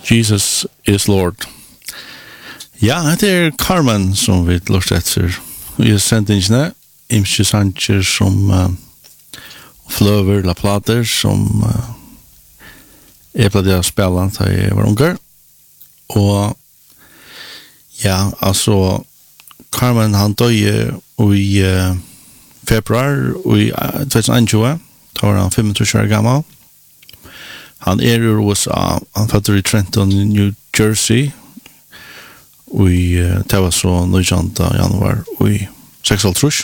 Jesus is Lord. Ja, det Carmen som vi lort etter. Vi har sendt ingene, imske sanger som fløver, la plater, som jeg pleide å spille da jeg var unger. Og ja, altså, Carmen han døde i februar i 2021, da var han 25 år gammel. Han i USA, han fødder i Trenton, New Jersey, og det var så 19. januar i 6.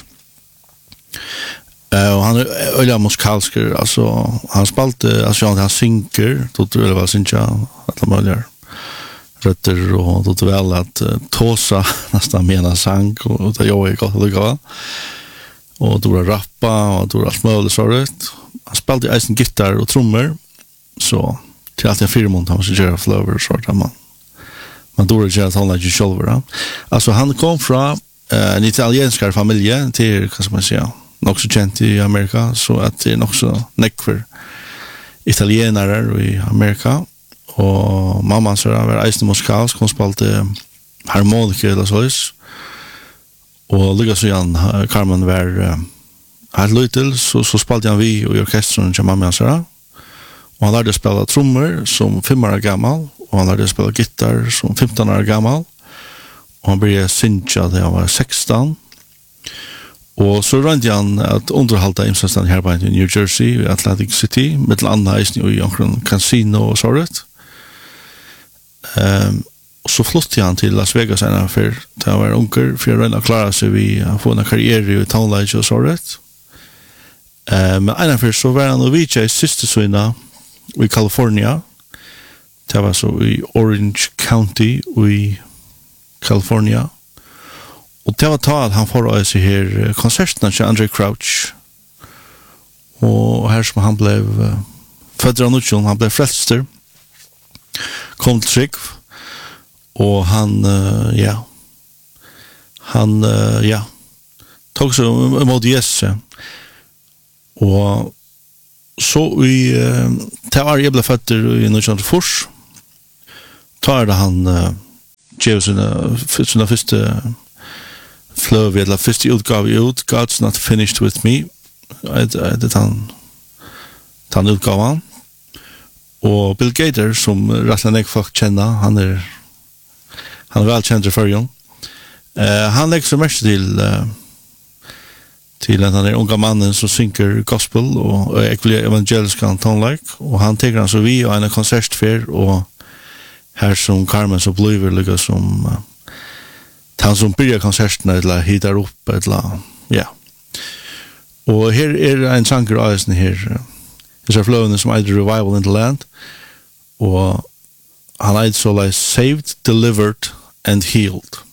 Og han øyla musikalsker, altså, han spalte, altså, han synger, det var vel synger, alle mulige røtter, og det var vel at tåsa nesten mena sang, og det gjør jeg godt å lukke, og det var rappa, og det var alt mulig så rett. Han spalte i eisen gitar og trommer, så til alt en 4 måneder han måste gjøre fløver så at man dår ikke at han ikke selv. Altså han kom fra en italiensk familie til, hva skal man si, nok så kjent i Amerika, så at det nok så nekk for italienere i Amerika, og mamma så var eisende musikalsk, hun spalte harmonika eller sånn, og lykkes så igjen Carmen var helt løytel, så spalte han vi i orkestren til mamma så. Og han lærte å spille trommer som 5 år gammel, og han lærte å spille gitar som 15 år gammel, og han begynte synge da han var 16. Og så rønte han at underhalte imsastan her på i New Jersey, i Atlantic City, med til andre eisen i omkring casino og såret. Og så flyttet han til Las Vegas en av før, da han var unger, for å rønne å klare seg ved å få en karriere i Townlight og såret. Men en av før så var han og VJ siste sønne, i California. Det var så i Orange County i California. Og det var tatt han får å se her konsertene til Andre Crouch. Og her som han ble født av Nutsjon, han ble frelster. Kom til trygg. Og han, tog seg imot Jesus. Og så i det var jeg ble føtter i Nutsjon Fors, tar det han gjør sine første fløv, eller første utgave ut, God's Not Finished With Me, det han utgaven. Og Bill Gator, som rettelig ikke folk kjenner, han er velkjent i førjen. Han legger så mest til at han unga mannen som synker gospel og evangelisk tonelike, og han teker han så vi og en konsertfer, og her som Carmen så blir lykka som han som byrjar konsertene eller hittar opp eller og her en sanger av eisen her disse fløvene som eider Revival in the Land, og han eider så like Saved, Delivered and Healed.